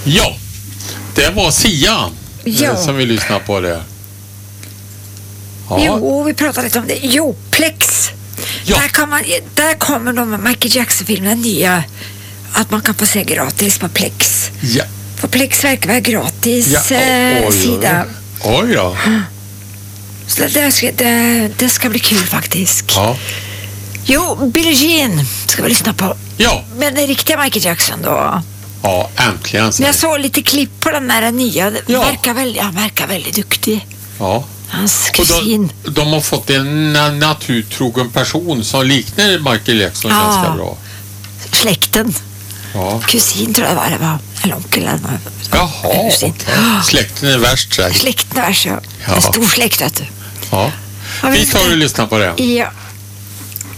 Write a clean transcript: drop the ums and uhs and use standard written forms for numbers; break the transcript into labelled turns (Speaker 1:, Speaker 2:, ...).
Speaker 1: Ja, det var Sia som vi lyssnade på det.
Speaker 2: Ja. Jo, vi pratade lite om det. Jo, Plex.
Speaker 1: Ja.
Speaker 2: Där kommer de med Michael Jackson-filmen nya, att man kan få se gratis på Plex.
Speaker 1: Ja.
Speaker 2: För Plex verkar vara gratis sida.
Speaker 1: Oj då.
Speaker 2: Så det ska bli kul faktiskt.
Speaker 1: Ja.
Speaker 2: Jo, Billie Jean ska vi lyssna på.
Speaker 1: Ja.
Speaker 2: Men det riktiga Michael Jackson då.
Speaker 1: Ja, äntligen.
Speaker 2: Men jag såg lite klipp på den där nya. Han verkar väldigt duktig.
Speaker 1: Ja.
Speaker 2: Hans kusin.
Speaker 1: De har fått en naturtrogen person som liknar Michael Jackson ganska bra.
Speaker 2: Släkten.
Speaker 1: Ja.
Speaker 2: Kusin tror jag det var. Eller onkel.
Speaker 1: Jaha, okay. Släkten är värst.
Speaker 2: Släkten är värst, ja. En stor släkt, vet du.
Speaker 1: Ja. Vi tar och lyssnar på det.
Speaker 2: Ja.